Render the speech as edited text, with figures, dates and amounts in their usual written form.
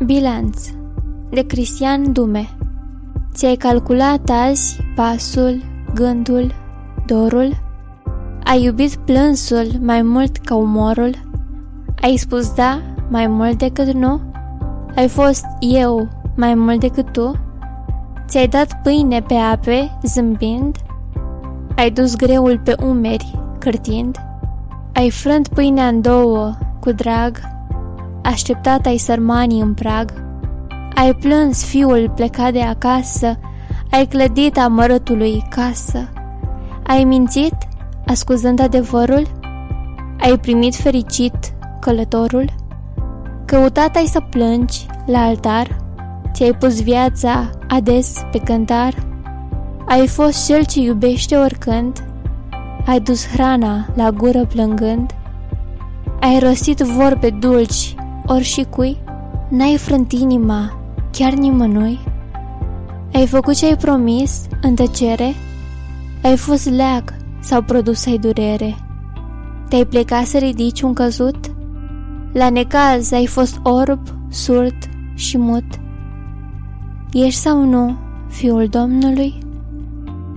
Bilanț de Cristian Dume. Ți-ai calculat azi pasul, gândul, dorul? Ai iubit plânsul mai mult ca umorul? Ai spus da mai mult decât nu? Ai fost eu mai mult decât tu? Ți-ai dat pâine pe ape zâmbind? Ai dus greul pe umeri cârtind? Ai frânt pâinea în două cu drag? Așteptat ai sărmanii în prag? Ai plâns fiul plecat de acasă? Ai clădit amărâtului casă? Ai mințit ascuzând adevărul? Ai primit fericit călătorul? Căutat ai să plângi la altar? Ți-ai pus viața ades pe cântar? Ai fost cel ce iubește oricând? Ai dus hrana la gură plângând? Ai rostit vorbe dulci ori și cui? N-ai frânt inima chiar nimănui? Ai făcut ce ai promis în tăcere? Ai fost leag sau produs ai durere? Te-ai plecat să ridici un căzut? La necaz ai fost orb, surd și mut? Ești sau nu fiul Domnului?